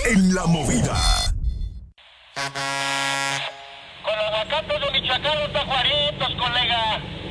en la movida. Con los aguacates de Michoacán, los tajuaritos, colega.